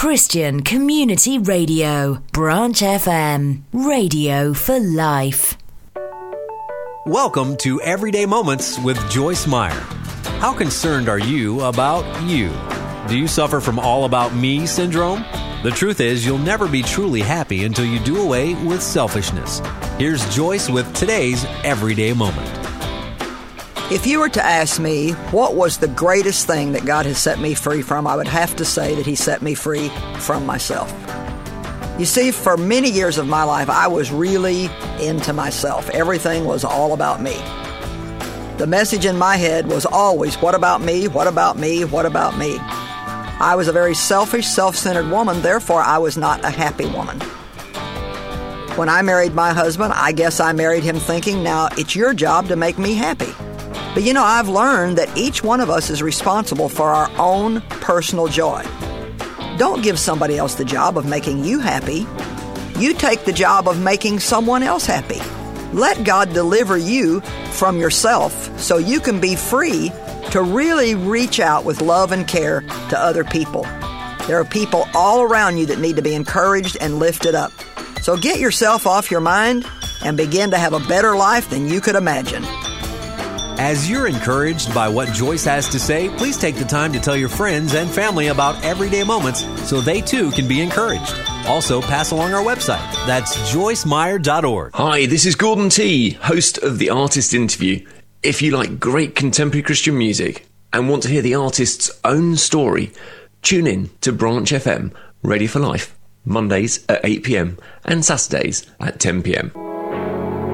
Christian Community Radio, Branch FM, radio for life. Welcome to Everyday Moments with Joyce Meyer. How concerned are you about you? Do you suffer from all about me syndrome? The truth is, you'll never be truly happy until you do away with selfishness. Here's Joyce with today's Everyday Moment. If you were to ask me what was the greatest thing that God has set me free from, I would have to say that He set me free from myself. You see, for many years of my life, I was really into myself. Everything was all about me. The message in my head was always, what about me? What about me? What about me? I was a very selfish, self-centered woman, therefore I was not a happy woman. When I married my husband, I guess I married him thinking, now it's your job to make me happy. But you know, I've learned that each one of us is responsible for our own personal joy. Don't give somebody else the job of making you happy. You take the job of making someone else happy. Let God deliver you from yourself so you can be free to really reach out with love and care to other people. There are people all around you that need to be encouraged and lifted up. So get yourself off your mind and begin to have a better life than you could imagine. As you're encouraged by what Joyce has to say, please take the time to tell your friends and family about Everyday Moments so they too can be encouraged. Also, pass along our website. That's joycemeyer.org. Hi, this is Gordon T, host of The Artist Interview. If you like great contemporary Christian music and want to hear the artist's own story, tune in to Branch FM, Ready for Life, Mondays at 8 p.m. and Saturdays at 10 p.m.